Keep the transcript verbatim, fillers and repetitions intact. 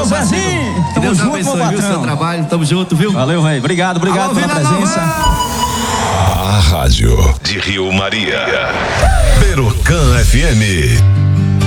Valeu, Zezinho. Que Deus abençoe, viu, o seu trabalho. Tamo junto, viu? Valeu, velho. Obrigado, obrigado Alô, pela Vila presença. A rádio de Rio Maria. Perocan F M.